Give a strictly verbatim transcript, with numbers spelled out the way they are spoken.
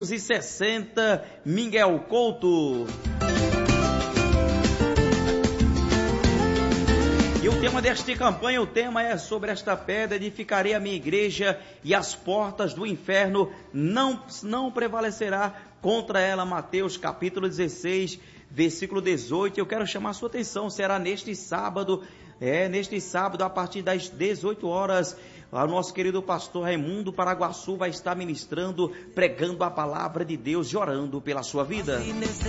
e sessenta, Miguel Couto. E o tema desta campanha, o tema é: sobre esta pedra edificarei a minha igreja e as portas do inferno não, não prevalecerá contra ela. Mateus capítulo dezesseis, versículo dezoito. Eu quero chamar a sua atenção, será neste sábado, é neste sábado a partir das dezoito horas, o nosso querido pastor Raimundo Paraguaçu vai estar ministrando, pregando a palavra de Deus e orando pela sua vida.